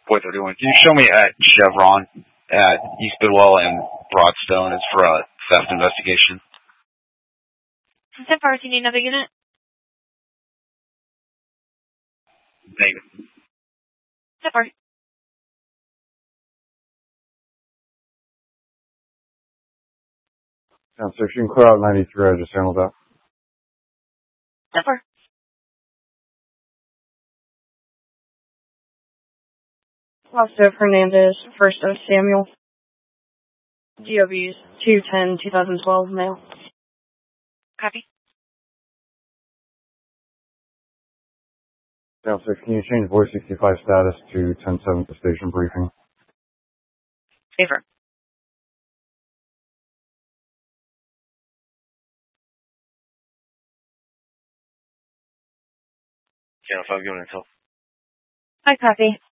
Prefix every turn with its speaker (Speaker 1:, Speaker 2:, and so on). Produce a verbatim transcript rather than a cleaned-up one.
Speaker 1: what they're doing. Can you show me at Chevron at East Bidwell and Broadstone? It's for a theft investigation.
Speaker 2: ten four, do you need another unit?
Speaker 1: Negative.
Speaker 2: ten four.
Speaker 3: ten six, you can clear out ninety-three, I just handled that.
Speaker 2: ten four. Officer Fernandez, first of Samuel. G O Bs two ten twenty twelve, male. Copy.
Speaker 3: ten six, can you change voice sixty-five status to ten seven for station briefing?
Speaker 2: Favor.
Speaker 4: Channel five, going until.
Speaker 2: Hi, copy.